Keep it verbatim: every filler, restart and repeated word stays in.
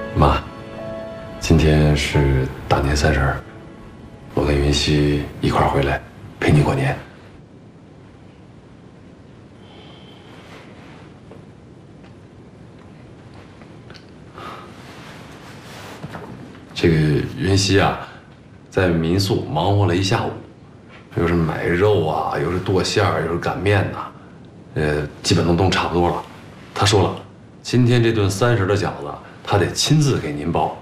妈，今天是大年三十儿，我跟云溪一块儿回来陪你过年。这个云溪啊，在民宿忙活了一下午，又是买肉啊，又是剁馅儿，又是擀面呐，呃，基本都弄差不多了。他说了，今天这顿三十的饺子，他得亲自给您包。